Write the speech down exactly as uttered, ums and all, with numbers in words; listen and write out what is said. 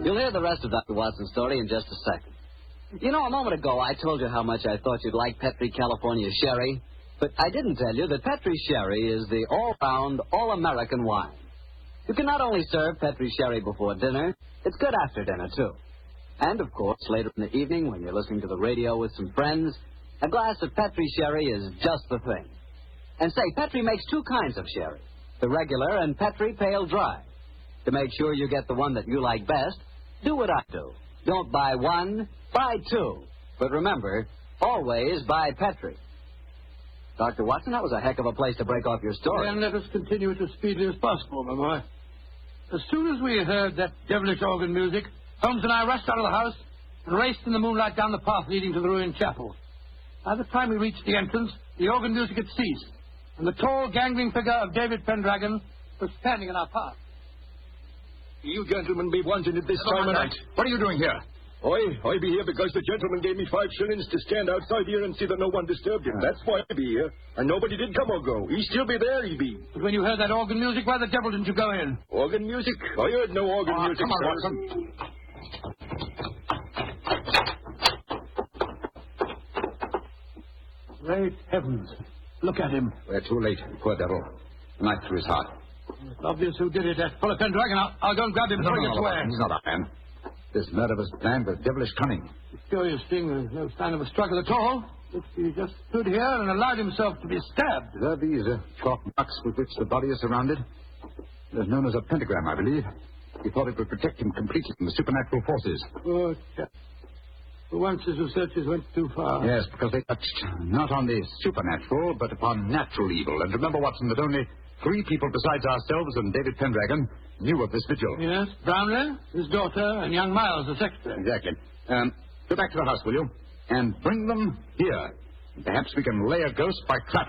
You'll hear the rest of Doctor Watson's story in just a second. You know, a moment ago, I told you how much I thought you'd like Petri California Sherry, but I didn't tell you that Petri Sherry is the all-round, all-American wine. You can not only serve Petri Sherry before dinner, it's good after dinner, too. And, of course, later in the evening, when you're listening to the radio with some friends, a glass of Petri Sherry is just the thing. And say, Petri makes two kinds of sherry, the regular and Petri Pale Dry. To make sure you get the one that you like best, do what I do. Don't buy one, buy two. But remember, always buy Petri. Doctor Watson, that was a heck of a place to break off your story. Then let us continue it as speedily as possible, my boy. As soon as we heard that devilish organ music, Holmes and I rushed out of the house and raced in the moonlight down the path leading to the ruined chapel. By the time we reached the entrance, the organ music had ceased, and the tall, gangling figure of David Pendragon was standing in our path. You gentlemen be wanted at this time of night. What are you doing here? I, I be here because the gentleman gave me five shillings to stand outside here and see that no one disturbed him. That's why I be here. And nobody did come or go. He still be there, he be. But when you heard that organ music, why the devil didn't you go in? Organ music? I heard no organ Oh, music, come on, sir. Watson. Great heavens. Look at him. We're too late. Poor devil. A knife through his heart. It's obvious who did it. That fellow Pendragon. I'll, I'll go and grab him and No, bring no, it no, to no, where. he's not our man. This murder was planned with devilish cunning. The curious thing, there's no sign of a struggle at all. He just stood here and allowed himself to be stabbed. There are these uh, chalk marks with which the body is surrounded. It is known as a pentagram, I believe. He thought it would protect him completely from the supernatural forces. Oh, chap. For once, his researches went too far. Yes, because they touched not on the supernatural, but upon natural evil. And remember, Watson, that only three people besides ourselves and David Pendragon knew of this vigil. Yes, Brownlee, his daughter, and young Miles, the secretary. Exactly. Um, go back to the house, will you? And bring them here. Perhaps we can lay a ghost by trapping.